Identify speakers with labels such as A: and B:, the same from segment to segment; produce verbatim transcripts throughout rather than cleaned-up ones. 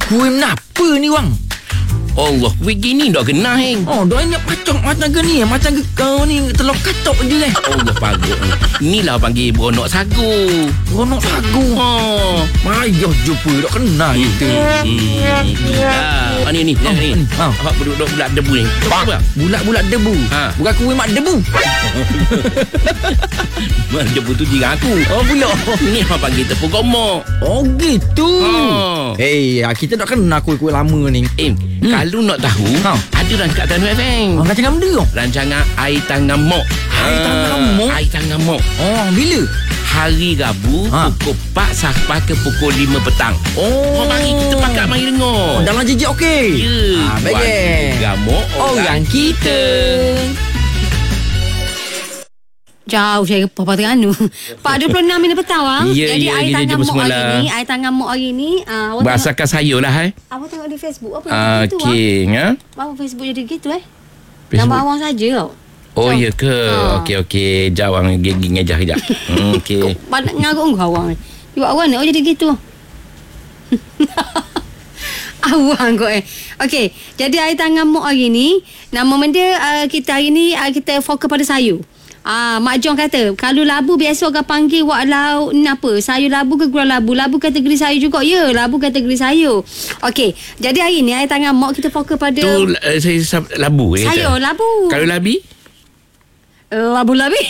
A: Kuih kenapa ni bang?
B: Allah, begini dah kena heng.
A: Oh, dah ingat pacok macam ke ni? Macam ke kau ni telur katok je eh.
B: Allah pagut ni. Inilah panggil beronok sagu.
A: Beronok sagu.
B: Ha.
A: Mayah jumpa dah kena gitu.
B: Hmm. Ah, ni ni,
A: Oh,
B: ni.
A: ni. Ha.
B: Hak budak bulat debu ni. Apa?
A: Bulat-bulat debu.
B: Ha.
A: Bukan kuih mak debu.
B: Mak debu tu jiran aku.
A: Oh, pula.
B: Ni hak panggil tepung gomok.
A: Oh, gitu.
B: Ha.
A: Hei, kita dah kena kuih-kuih lama ni.
B: Eh,
A: Hmm.
B: kalau nak tahu,
A: Ha.
B: ada rancangan Tanu F M.
A: Oh, rancangan benda tu?
B: Rancangan Air Tangan Mok.
A: Air Tangan Mok?
B: Air Tangan Mok.
A: Oh, bila?
B: Hari Rabu
A: Ha.
B: pukul empat sampai ke pukul lima petang.
A: Oh.
B: Oh, mari kita pakat mari dengar.
A: Oh, dalam jejak okey.
B: Ya.
A: Ah, baik.
B: Buat gamuk
A: Orang kita.
C: Jauh saya ke Papa Terengganu. Pak dua puluh enam minit petang bang.
B: Ya,
C: Jadi
B: ya,
C: air
B: kita
C: tangan
B: jumpa
C: mok hari
B: semalam.
C: ni, air tangan mok hari ni, ah awak tengok,
B: Berasakan sayur lah eh.
C: awak tengok di Facebook apa yang gitu ah.
B: Okey, ha?
C: Bang Facebook jadi gitu eh.
B: Facebook.
C: Nama awang saja tau.
B: Oh, ya ke?
C: Ha.
B: Okey, okey. Jawang gigi ngejah kejap. Hmm, okey.
C: Banyak ngaruk engkau awang ni. Buat awang ni oh jadi gitu. Awang kau eh. Okey, jadi air tangan mok hari ni, nama benda uh, kita hari ni uh, kita fokus pada sayur. Ah, Mak Jong kata, kalau labu biasa orang panggil wak lauk ni apa? Sayur labu ke gurau labu? Labu kategori sayur juga. Ya, labu kategori sayur. Okey, jadi hari ni air tangan mak kita fokus pada
B: Tu uh, saya sab- labu eh.
C: sayur labu.
B: Kalau labi?
C: Labu-labi.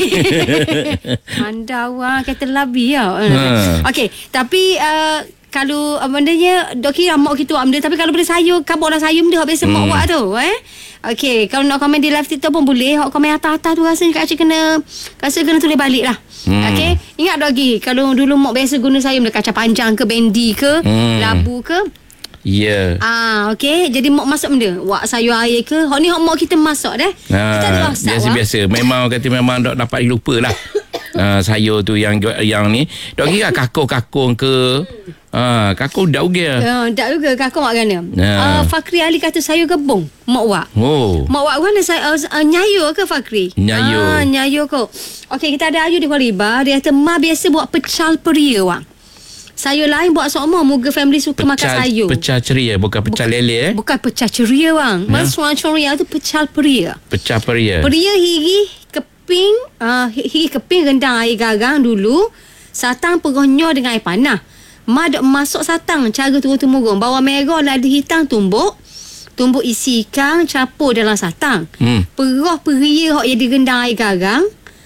C: Anda orang kata labi ya.
B: Ha.
C: Okey, tapi uh, kalau uh, bendanya dok kira mak kita buat benda, tapi kalau benda sayur, kabutlah sayur benda hak biasa mak
B: Hmm.
C: buat tu eh. Okey, kalau nak komen di live TikTok pun boleh. Hak komen atas-atas tu rasanya Kak Cik kena rasa kena tulis balik lah.
B: Hmm.
C: Okey, ingat lagi kalau dulu mak biasa guna sayur benda kacang panjang ke bendi ke,
B: Hmm.
C: labu ke.
B: Ya.
C: Ah, okey. Jadi mak masak benda. Wak sayur air ke. Hak ni hak mak kita masak dah. Kita ada
B: Ha,
C: masak. Wak.
B: biasa-biasa. Memang kata memang tak dapat dilupa lah. Uh, sayur tu yang yang ni. Dok kira kakung-kakung ke. Ha, kakung dah ugia.
C: Ya, tak juga kakak mak gana.
B: Ya.
C: Uh, Fakri Ali kata sayur gebung. Mak wak.
B: Oh.
C: Mak wak mana saya uh, uh, nyayu ke Fakri?
B: Nyayu.
C: Ah, nyayu kau. Okey, kita ada Ayu di Kuala Libar. Dia kata ma biasa buat pecal peria wang. Sayur lain buat sokmo, moga family suka makan sayur.
B: Pecah ceria, bukan pecah
C: Bukan-
B: lele eh.
C: Bukan pecah ceria bang.
B: Ya.
C: Mas suan ceria tu pecal peria.
B: Pecah peria.
C: Peria hiri keping, uh, hiri keping rendang air gagang dulu. Satang perohnya dengan air panah. Ma dok masuk satang cara turun-temurun. Bawang merah, ladi hitam tumbuk. Tumbuk isi ikan campur dalam satang.
B: Hmm.
C: Peroh peria hok jadi rendang air gagang.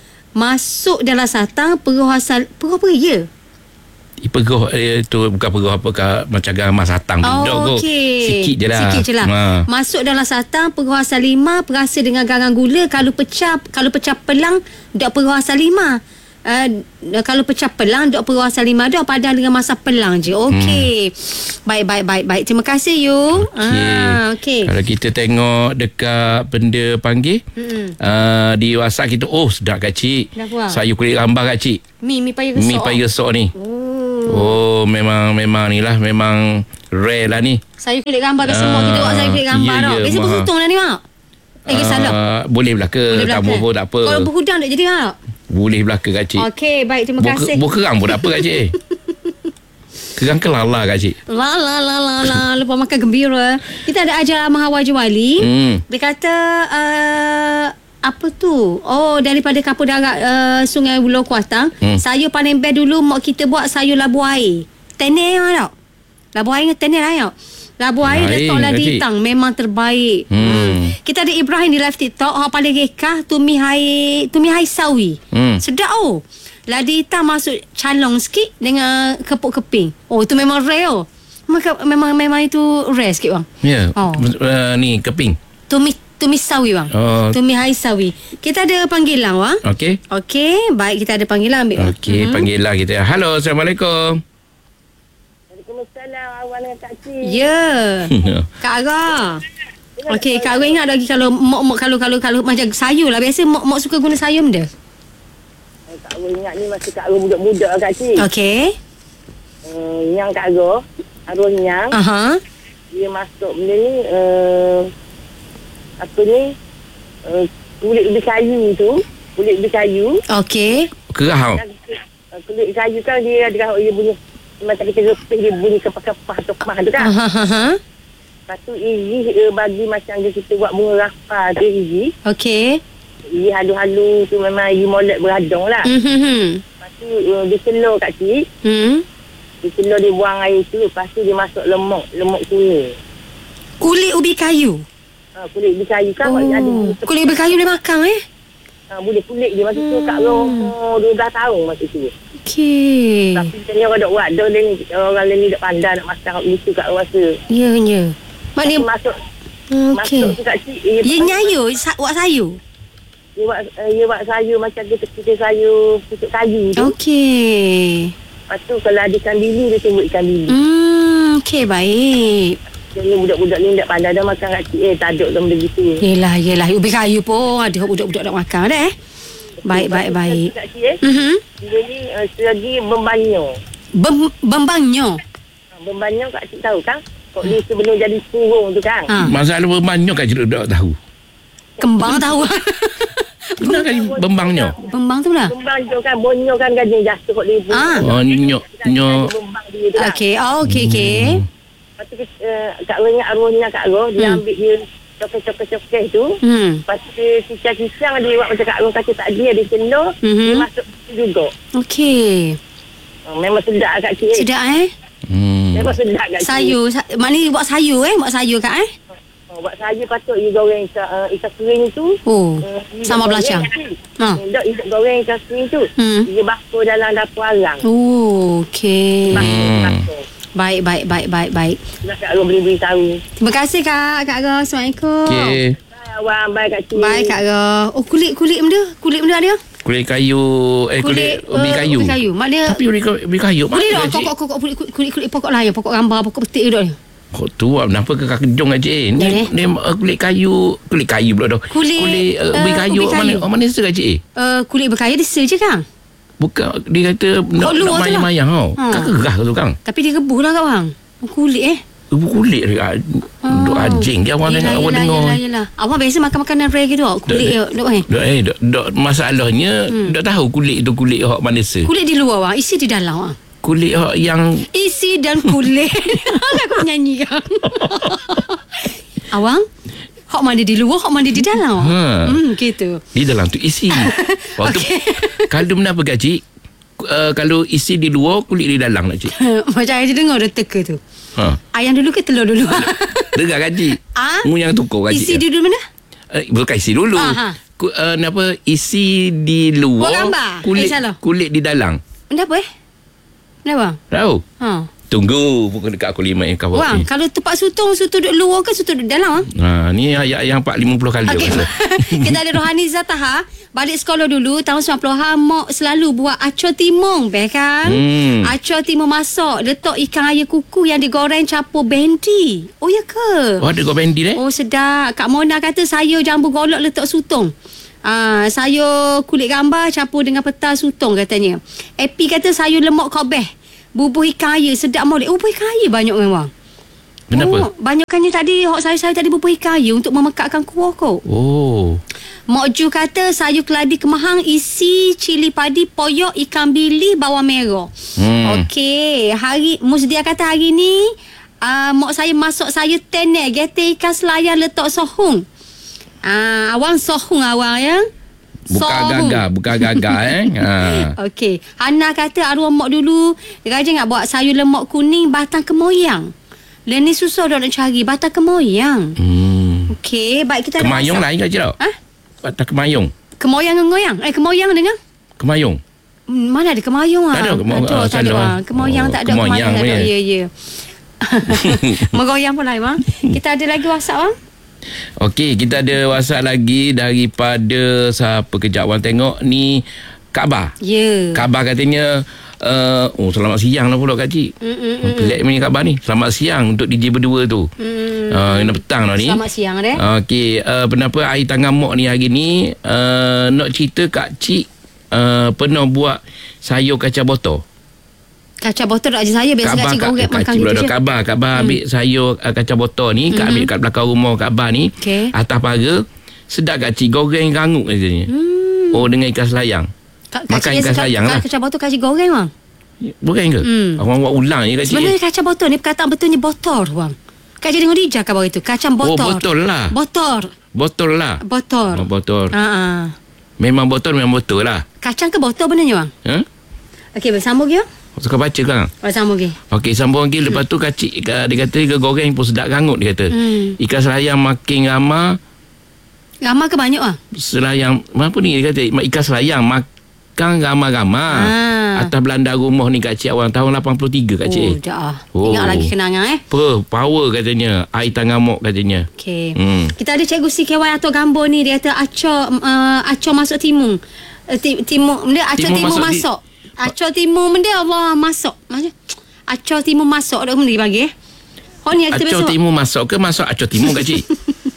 C: Masuk dalam satang peroh asal peroh peria.
B: Pegoh eh, tu bukan pegoh apa ke, macam gamas satang tu. Dok,
C: Oh, okey.
B: Sikit je lah.
C: Sikit je lah.
B: Ha.
C: Masuk dalam satang, peroh asal lima, perasa dengan garang gula. Kalau pecah, kalau pecah pelang, dok peroh asal lima. Uh, kalau pecah pelang, dok peroh asal lima. Dok padang dengan masak pelang je. Okey. Hmm. Baik, baik, baik, baik. Terima kasih, you.
B: Okey.
C: Ah, okey.
B: Kalau kita tengok dekat benda panggil
C: Mm-mm.
B: uh, di WhatsApp kita, oh sedap Kak Cik.
C: Kenapa?
B: Sayur kulit rambah Kak Cik.
C: Mi, mi payah gesok.
B: Mi payah gesok ni.
C: Oh.
B: Oh, memang memang ni lah, memang rare lah ni.
C: Sayur kulit gambar biasa
B: Ah,
C: mak kita buat sayur kulit gambar
B: ya,
C: tau.
B: ya,
C: Biasa
B: mak.
C: berhutang dah ni mak. Eh, kisah dah.
B: Uh, boleh belaka.
C: Boleh
B: Tak
C: belaka.
B: bohong tak apa.
C: Kalau berhudang tak jadi tak?
B: Boleh belaka Kak Cik.
C: Okey, baik, terima
B: Buah
C: kasih.
B: ke- buah kerang pun tak apa Kak Cik. Kerang ke lala Kak Cik.
C: La la la la la lupa makan gembira. Kita ada ajar Mahawa Jawali.
B: Hmm.
C: Dia kata uh, apa tu? Oh, daripada kapur darat uh, Sungai Buloh Kuatang.
B: Hmm.
C: Sayur paling best dulu mak kita buat sayur labu air. Tenir tau. Labu air dengan tenir tau. Labu air
B: Lain,
C: letak ladi
B: Kak Cik.
C: hitam memang terbaik.
B: Hmm.
C: Kita ada Ibrahim di live TikTok. Hak paling rekah tumi hai tumi hai sawi.
B: Hmm.
C: Sedap oh. Ladi hitam masuk calong sikit dengan kepuk keping. Oh, itu memang rare oh. Maka, memang memang itu rare sikit bang.
B: Ya.
C: Oh.
B: Uh, ni keping.
C: Tumi tumi sawi bang.
B: Oh.
C: Tumi hai sawi. Kita ada panggilan bang.
B: Okey.
C: Okey, baik kita ada panggilan ambil.
B: Okey, panggil lah kita. Halo, Assalamualaikum.
D: Waalaikumsalam awak dengan Kak Cik.
C: Ya. Kak Ara. Okey, Kak Ara ingat lagi kalau mak-mak kalau kalau kalau macam sayur lah biasa mak-mak suka guna sayur benda.
D: Eh, Kak Ro ingat ni masa Kak Ro budak-budak Kak Cik.
C: Okey.
D: Uh, yang Kak Ro, Arwah Nyang,
C: Aha.
D: dia masuk benda ni uh, apa ni? Uh, kulit ubi kayu tu, kulit ubi kayu.
C: Okey.
B: Kerah.
D: Dan, uh, kulit kayu kan dia ada dia punya macam kita repih dia bunyi kepah-kepah kepah tu kan.
C: Ha ha ha.
D: Lepas tu Izi uh, bagi macam dia kita buat bunga rafah tu Izi.
C: Okey.
D: Izi halu-halu tu memang Izi molek beradong lah.
C: Mhm.
D: Lepas tu uh, dia celur kat cik.
C: Hmm.
D: Dia celur dia buang air tu. Lepas tu dia masuk lemak. Lemak kuning.
C: Kulit ubi kayu.
D: Ha, kulit ubi kayu kan.
C: Oh.
D: Ada
C: Kulit ubi kayu boleh makan eh?
D: ha, boleh kulit dia. Masa tu kat umur dua belas tahun masa tu.
C: Okey.
D: Tapi sebenarnya orang dok buat. Dia ni, orang lain ni dok pandai nak masak kat itu kat rasa.
C: Ya, ya. Maknanya
D: Masuk.
C: okey.
D: Masuk tu kat cik. Dia,
C: Ye nyayu, sa- buat sayur.
D: dia buat, uh, dia buat sayur macam kita kita sayur pucuk kayu tu.
C: Okey.
D: Lepas tu kalau ada ikan bili dia tembok ikan bili.
C: Hmm, okey baik.
D: Jadi budak-budak ni tak pandai dah makan kat cik. Eh taduk dah benda gitu.
C: Yelah, yelah. Ubi kayu pun ada budak-budak nak makan dah eh. Baik, baik, baik.
D: Kat cik eh.
C: Mhm.
D: Dia ni uh, selagi membanyo.
C: Bem, bembangnya.
D: Ha, membanyo kat cik tahu kan? Kok dia sebelum jadi kurung tu kan?
C: Ha.
B: Masalah bembangnya kan cik tak tahu.
C: Kembang tahu.
B: Benar kan bembangnya?
C: Bembang tu lah.
D: Bembang tu kan, bonyo kan gajah jatuh kok dia.
C: Ah.
B: Oh, nyok nyok.
D: Bembang dia tu lah.
C: Okey, oh, okey, okey.
D: Lepas tu uh, Kak Ro ingat arwahnya Kak Ro. Dia
C: Hmm.
D: ambil dia cokek-cokek-cokek tu.
C: Hmm.
D: Lepas tu dia kisah-kisah dia buat macam Kak Ro kata tadi. Dia celur.
C: Mhm.
D: Dia masuk tu juga.
C: Okey.
D: Uh, memang sedap kat cik.
C: Sedap eh?
B: Hmm.
D: Memang sedap kat cik.
C: Sayur. Sa- maknanya buat sayur eh? Buat sayur kat eh?
D: Oh, buat sayur patut you goreng ikan, uh, ikan kering tu.
C: Oh,
D: Uh, you
C: sama
D: goreng
C: belacang.
D: kan?
C: Ha.
D: Hmm, Dok, you dok goreng ikan kering tu.
C: Hmm.
D: Dia bakar dalam dapur arang.
C: Oh, okey.
D: Bakar,
B: Hmm.
D: bakar.
C: Baik, baik, baik, baik, baik.
D: Nak Kak Ro boleh beritahu.
C: Terima kasih Kak. Kak Ro, Assalamualaikum.
B: Okey.
D: Bye awak, bye Kak Cik.
C: Baik Kak Ro. Oh, kulit-kulit benda? Kulit benda ada?
B: Kulit kayu, eh kulit, ubi
C: uh,
B: kayu.
C: Ubi kayu. Maknanya
B: Tapi ubi, ubi kayu
C: boleh
B: mana
C: tak
B: cik?
C: pokok-pokok kulit-kulit pokok lain, pokok gambar, pokok petik tu.
B: Kok tu lah, kenapa ke kejong kat cik? Ni,
C: Boleh.
B: ni uh, kulit kayu, kulit kayu pula dah.
C: Kulit,
B: kulit uh, ubi
C: uh,
B: kayu.
C: ubi
B: Mana
C: kayu.
B: oh, mana kat cik?
C: Uh, kulit berkayu dia se je Kang.
B: Bukan dia kata nak,
C: luar
B: nak
C: tu lah.
B: mayang-mayang tau.
C: Ha.
B: Kan gerah tu Kang.
C: Tapi dia rebus lah kat bang. Kulit eh.
B: Ibu kulit dia. Duk anjing dia awak dengar awak dengar.
C: Yelah, yelah. Abang biasa makan makanan rare gitu. Kulit dia, dok eh.
B: Dok eh dok, dok masalahnya hmm. dok tahu kulit tu kulit hak manusia.
C: Kulit di luar bang, isi di dalam bang.
B: Kulit hak yang
C: Isi dan kulit. Aku nyanyi kan. Awang, hak mana di luar, hak mana di dalam.
B: Ha.
C: Hmm, gitu.
B: di dalam tu isi. Waktu
C: Okey.
B: kalau kenapa kak cik? Uh, kalau isi di luar kulit di dalam nak cik.
C: Macam saya dengar dia teka tu.
B: Ha.
C: Ayam dulu ke telur dulu?
B: Dengar kak cik.
C: Ah?
B: Mu yang tukar kak
C: Isi
B: cik.
C: dulu mana?
B: Uh, bukan isi dulu.
C: Aha.
B: Ku, uh, kenapa isi di luar
C: Buat gambar?
B: kulit
C: Eh, salah.
B: kulit di dalam.
C: Kenapa eh? Kenapa?
B: Tahu?
C: Ha.
B: Tunggu bukan dekat aku lima yang kau
C: Wang,
B: ni.
C: kalau tempat sutong, sutong duduk luar ke sutong duduk dalam?
B: Ha, ni ayat yang empat lima puluh kali.
C: Okey.
B: aku rasa.
C: Kita ada Rohani Zataha. Balik sekolah dulu tahun sembilan puluhan mak selalu buat acor timung, baik kan?
B: Hmm.
C: Acor timung masak, letak ikan air kuku yang digoreng campur bendi. Oh ya ke?
B: Oh, ada kau bendi eh?
C: Oh sedap. Kak Mona kata sayur jambu golok letak sutong. Ah, sayur kulit gambar campur dengan peta sutong katanya. Epi kata sayur lemak kobeh. Bubuh ikan air sedap molek. Oh, bubuh ikan air banyak memang. Oh,
B: Kenapa?
C: banyakkannya tadi hok saya-saya tadi bubuh ikan air untuk memekatkan kuah kau.
B: Oh.
C: Mak Ju kata sayur keladi kemahang isi cili padi, poyok, ikan bili, bawang merah.
B: Hmm.
C: Okey, hari Musdia kata hari ni uh, mak saya masak sayur tenek, gete ikan selayar letak sohung. Ah, uh, awang sohung awang ya.
B: Bukan gagah, bukan gagah eh. Ha.
C: Okey, Hana kata arwah mak dulu dia rajin nak buat sayur lemak kuning batang kemoyang. Lain ni susah dah nak cari batang kemoyang.
B: Hmm.
C: Okey, baik kita ada
B: Kemayung
C: masak.
B: lain ke cik tau?
C: Ha?
B: Patah kemayung.
C: Kemoyang ngoyang. Eh kemoyang dengar?
B: Kemayung.
C: Hmm, mana ada kemayung ah?
B: Tak ada kemo-
C: Tak ada,
B: ah,
C: tak ada.
B: salah.
C: ah. Kemoyang
B: Oh,
C: tak ada,
B: kemoyang
C: kemoyang tak ada.
B: punya.
C: Ya, ya. Megoyang pun lain bang. Kita ada lagi WhatsApp bang.
B: Okey, kita ada WhatsApp lagi daripada siapa kejap orang tengok ni Kabar.
C: Ya.
B: Kabar katanya uh, oh selamat siang lah pula kak cik.
C: Mm, mm,
B: Mm, Pelik punya khabar ni. Selamat siang untuk D J berdua tu.
C: Hmm.
B: Uh, kena petang lah ni.
C: Selamat siang deh.
B: Okey, uh, kenapa air tangan mok ni hari ni uh, nak cerita kak cik uh, pernah buat sayur kacang botol.
C: Kacang botol tak je saya biasa kacang goreng makan gitu je.
B: Kabar, kabar hmm. ambil sayur uh, kacang botol ni, mm-hmm. ambil kat belakang rumah kabar ni.
C: Okey.
B: Atas pagar, sedap kak cik goreng rangup katanya.
C: Hmm.
B: Oh dengan ikan selayang.
C: Ka-
B: Makan
C: kacang-
B: ikan
C: ka-
B: sayang
C: ka-
B: lah.
C: Kacang botol kacang goreng bang.
B: Bukan ke?
C: Hmm.
B: Awang buat ulang je kak cik.
C: Sebenarnya kacang botol ni perkataan betulnya botol wang. Kak jadi dengan dijak bawah itu. Kacang
B: Oh
C: botol.
B: botol lah.
C: Botol.
B: Botol lah.
C: Botol.
B: Oh, botol.
C: Ha ah.
B: Memang botol memang botol lah.
C: Kacang ke botol benarnya wang?
B: Ha?
C: Okey, bersambung ya.
B: Suka baca kan?
C: Bersambung lagi.
B: Okey, sambung lagi. Lepas tu kacik dia kata ikan goreng pun sedap kangut dia kata.
C: Hmm.
B: Ikan selayang makin ramah.
C: Ramah ke banyak wang?
B: Selayang apa ni dia kata ikan selayang makan ramah-ramah.
C: Ah.
B: Atas belanda rumah ni kak cik awang tahun lapan puluh tiga kak cik.
C: Oh, dah.
B: Oh.
C: Ingat lagi kenangan eh.
B: Apa? Power katanya. Air tangan mok katanya.
C: Okey.
B: Hmm.
C: Kita ada cikgu si K Y atau gambar ni dia kata acor uh, acor masuk timung. Uh, ti, timung benda acor
B: Timung
C: timung
B: masuk
C: masuk.
B: di-
C: Acor timung benda Allah masuk. Macam acor timung masuk dak benda bagi eh. Oh ni kita
B: Acor
C: besok.
B: timur masuk ke masuk acor timur kak cik?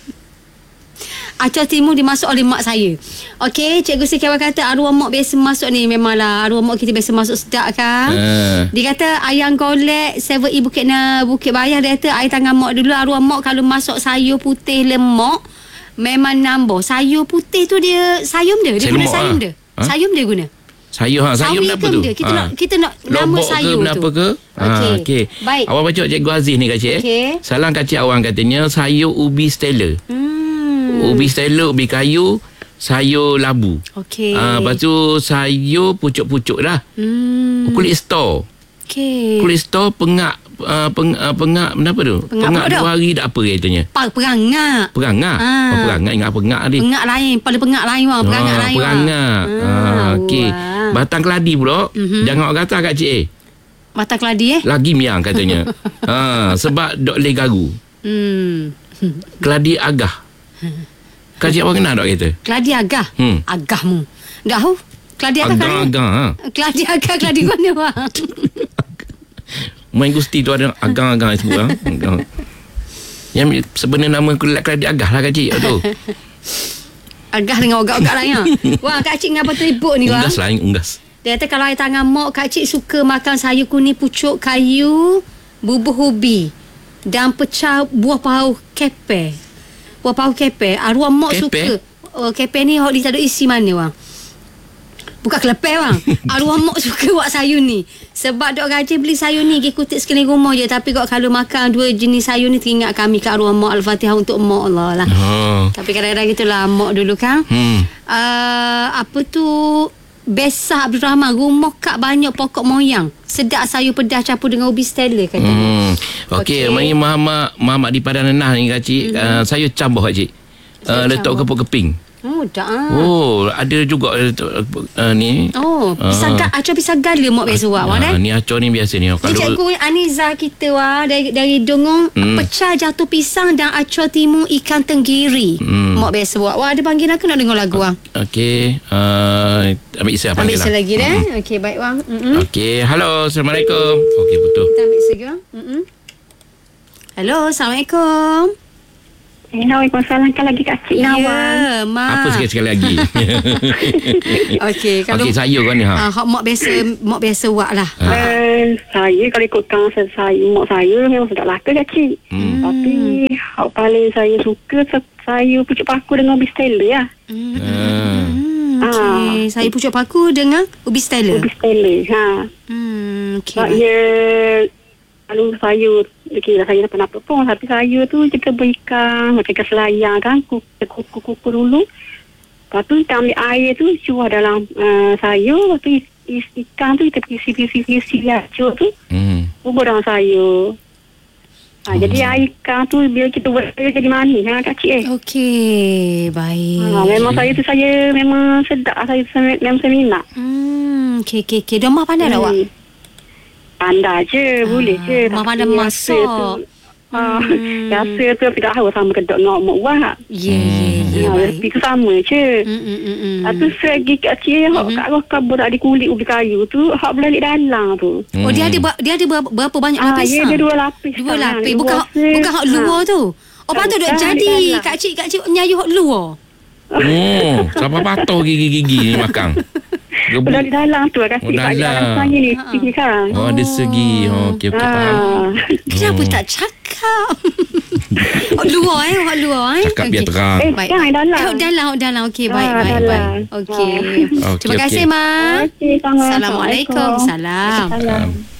C: Acor timung dimasuk oleh mak saya. Okey, cikgu si K Y kata arwah mak biasa masuk ni memanglah arwah mak kita biasa masuk sedap kan.
B: Ah.
C: Dia kata ayam golek seven E Bukit na Bukit Bayah dia kata air tangan mak dulu arwah mak kalau masuk sayur putih lemak memang nambah. Sayur putih tu dia sayum dia. Dia
B: Sayur
C: guna
B: lemak
C: sayum
B: lah.
C: dia.
B: Ha?
C: Sayum dia guna.
B: Sayur ha, sayur
C: Sawi
B: apa
C: ke
B: tu?
C: benda? Kita
B: Ha.
C: nak kita nak nama
B: Lobok
C: sayur
B: ke benda
C: tu.
B: apa ke?
C: Okey.
B: Ha, okey.
C: Baik.
B: Awak baca Cikgu Aziz ni kak cik. eh?
C: Okey.
B: Salam kak cik awang katanya sayur ubi Stella.
C: Hmm.
B: Ubi Stella, ubi kayu, sayur labu.
C: Okey.
B: Ah, lepas tu sayur pucuk-pucuk dah.
C: Hmm.
B: Kulit stor.
C: Okey.
B: Kulit stor pengak uh, peng, uh, pengak apa tu?
C: Pengak
B: Pengak
C: apa dah?
B: dua hari tak apa katanya.
C: Pa- Perangak.
B: Perangak.
C: Ah.
B: Oh, perangak ingat pengak tadi.
C: Pengak lain, pada pengak lain wang, perangak
B: Ah,
C: lain wang.
B: Perangak. Ah, okey.
C: wah.
B: Batang keladi pula.
C: Mhm.
B: Jangan awak kata kak cik eh.
C: Mata keladi eh.
B: Lagi miang katanya. ha, sebab dok le garu.
C: Hmm.
B: Keladi agah. Kak cik awak kenal dok kata?
C: Keladi agah.
B: Hmm.
C: Agahmu. Dah tahu? Keladi agah kan?
B: Agah-agah. Ha.
C: Keladi agah, keladi mana wang?
B: Main Gusti tu ada agah-agah sebut. Ha? Agah. Yang sebenarnya nama keladi agah lah kak cik tu.
C: Agah dengan ogak-ogak lain ha. Wang, Kak Cik ngapa teribuk ni wang?
B: Unggas lah, unggas.
C: Dia kata kalau air tangan mak, Kak Cik suka makan sayur kuning pucuk kayu, bubuh ubi dan pecah buah pauh kepe. Buah pauh kepe. Arwah mak
B: Kepe?
C: suka. Oh, kepe ni hok dia tak ada isi mana wang? Bukan kelepek bang. Arwah mak suka buat sayur ni. Sebab dok rajin beli sayur ni pergi kutip sekeliling rumah je. Tapi kok kalau makan dua jenis sayur ni teringat kami kat arwah mak. Al-Fatihah untuk mak Allah lah.
B: Oh.
C: Tapi kadang-kadang gitulah mak dulu kan.
B: Hmm.
C: Uh, apa tu Besar Abdul Rahman, rumah kak banyak pokok moyang. Sedap sayur pedas campur dengan ubi Stella katanya.
B: Hmm. Okey,
C: Okey.
B: mari Muhammad Muhammad di Padang Nenah ni kak cik. Mm-hmm. Uh, sayur campur kak cik. Uh, letak
C: campur.
B: kepuk keping.
C: Oh, dah. Ah.
B: Oh, ada juga letak uh, ni.
C: Oh, pisang
B: Ah.
C: ga, acor pisang gala mak biasa buat wang
B: Ah,
C: eh.
B: ni acor ni biasa ni.
C: Ni cikgu Aniza kita wah dari dari Dongong
B: Hmm.
C: pecah jatuh pisang dan acor timun ikan tenggiri.
B: Hmm.
C: Mak biasa buat. Wah, ada panggilan aku nak dengar lagu wang.
B: Okey, uh, ambil isi apa
C: Ambil
B: lah.
C: sekali lagi dah. Okey, baik wang. Mm-mm.
B: Okey, halo, Assalamualaikum. Okey, betul.
C: Kita ambil sekali wang. Mm-mm. Hello, Assalamualaikum.
D: Waalaikumsalam kan lagi Kak Cik Nawang.
C: Ya, mak.
B: Apa sekali-sekali lagi?
C: Okey, kalau
B: Okey, sayur kan ni ha.
C: ah, hak mak biasa mak biasa buat lah.
B: Ha.
D: Uh, saya kalau ikutkan saya, mak saya memang sedap laka Kak Cik.
B: Hmm.
D: Tapi hak paling saya suka se- sayur pucuk paku dengan ubi Stella ya.
C: Hmm.
B: Ah.
C: Hmm, okey. Saya pucuk paku dengan ubi Stella.
D: Ubi Stella. Ha.
C: Hmm, okey.
D: Sebab dia kalau sayur, okay, saya tak pernah apa pun. Tapi sayur tu kita berikan, macam ikan selayang kan, kuku-kuku dulu. Lepas tu kita ambil air tu, cuah dalam uh, sayur. Lepas tu is, ikan tu kita pisi-pisi-pisi acur tu,
B: Hmm.
D: bubur dalam sayur. Ha,
B: Hmm.
D: Jadi air ikan tu bila kita buat sayur jadi manis ha, Kak Cik eh.
C: Okey, baik.
D: Ha, memang saya tu saya memang sedap. Saya tu memang saya minat.
C: Hmm, okey okey okey. Dah mah pandai tak awak?
D: Pandai je, boleh je.
C: Mak
D: Tapi
C: pandai
D: rasa
C: masak.
D: tu, ah,
C: Hmm.
D: rasa tu tidak tahu sama kedok dengan mak buat.
C: Ya ya ya,
D: Ha,
C: baik.
D: resipi tu sama je.
C: Hmm hmm hmm, hmm.
D: Lepas tu selagi Kak Cik, hak kat arwah kabur tak ada kulit ubi kayu tu, hak berlalik dalam tu.
C: Oh, dia ada ber- dia ada ber- berapa banyak
D: Ah,
C: lapis?
D: ya, dia dua lapis.
C: Dua
D: kan.
C: lapis.
D: Dua
C: Bukan
D: lapis.
C: bukan hak luar tu. Oh,
D: Ah,
C: patut duk
D: bukan,
C: jadi
D: di dalam.
C: Kak Cik Kak Cik nyayu hak luar.
B: Oh, siapa patah gigi-gigi ni makan. Gebuk.
D: Berlalik dalam tu Kak
B: Oh,
D: Cik. Kat
B: dalam.
D: dalam sana ni,
C: Ha.
D: tinggi kan.
B: Oh, ada segi. Oh, okey okey faham.
D: Ah.
C: Kenapa
B: Hmm.
C: tak cakap? Oh, luar eh. Awak luar eh.
B: Cakap biar
C: Okey.
B: terang.
D: Eh,
C: Baik.
D: jangan dalam.
C: Eh, dalam, dalam. Okey, baik,
D: Ah,
C: baik,
D: dalam.
C: baik. Okey.
B: Okey,
C: Terima
B: okey.
C: kasih, Mak.
D: Okey, sama.
C: Assalamualaikum. Salam.
D: Salam.
B: Um,